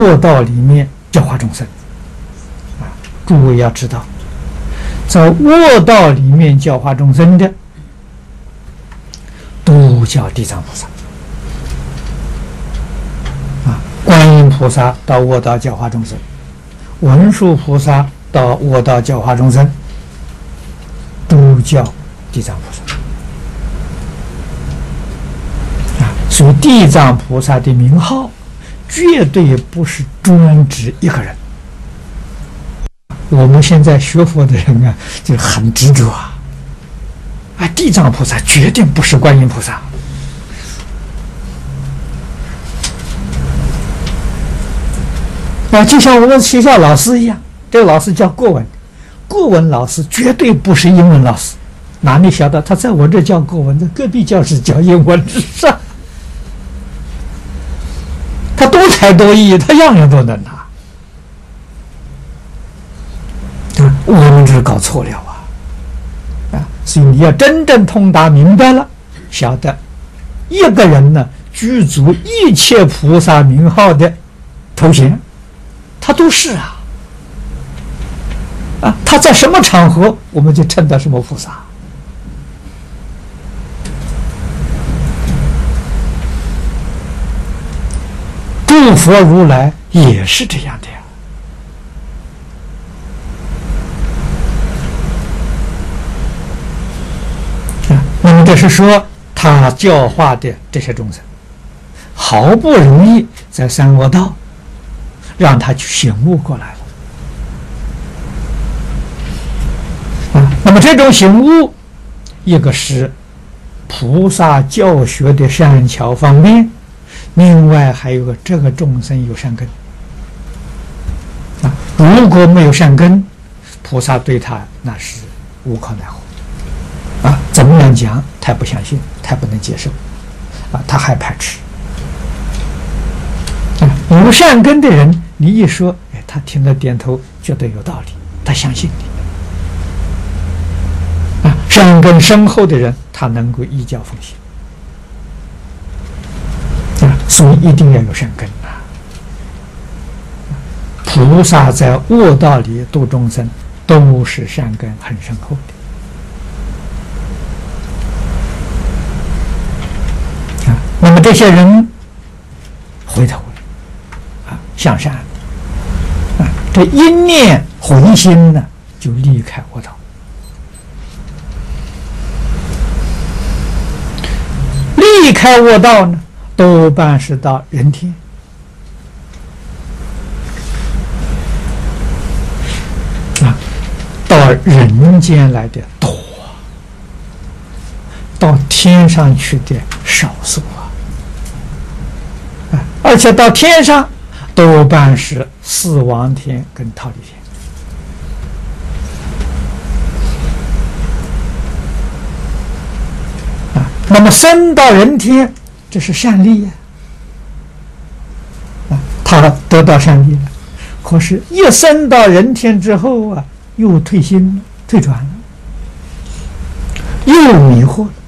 恶道里面教化众生啊！诸位要知道，在恶道里面教化众生的，都叫地藏菩萨啊。观音菩萨到恶道教化众生，文殊菩萨到恶道教化众生，都叫地藏菩萨啊。所以地藏菩萨的名号绝对不是专指一个人。我们现在学佛的人啊，就很执着啊，地藏菩萨决定不是观音菩萨啊，就像我们学校老师一样，这个老师叫国文，国文老师绝对不是英文老师，哪里晓得他在我这教国文，在隔壁教室教英文是啊，他多才多艺，他样样都能拿。我们这是搞错了啊！所以你要真正通达明白了，晓得一个人呢，具足一切菩萨名号的头衔，他都是啊！他在什么场合，我们就称他什么菩萨。诸佛如来也是这样的呀。那么这是说，他教化的这些众生，好不容易在三恶道，让他去醒悟过来了。那么这种醒悟，一个是菩萨教学的善巧方便，另外还有个这个众生有善根。如果没有善根，菩萨对他那是无可奈何。怎么样讲，他不相信，他不能接受，他还排斥。有善根的人，你一说，他听了点头，觉得有道理，他相信你。善根深厚的人，他能够依教奉行。所以一定要有善根啊！菩萨在恶道里度众生，都是善根很深厚的。那么这些人回头了向善这一念回心呢，就离开恶道。离开恶道呢，多半是到人天。到人间来的多，到天上去的少数而且到天上多半是四王天跟忉利天那么升到人天，这是善利他得到善利了，可是一升到人天之后又退心了，退转了，又迷惑了。